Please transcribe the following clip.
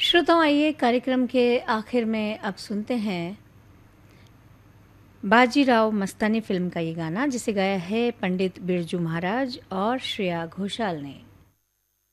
श्रोताओं, आइए कार्यक्रम के आखिर में अब सुनते हैं बाजीराव मस्तानी फिल्म का ये गाना, जिसे गाया है पंडित बिरजू महाराज और श्रेया घोषाल ने।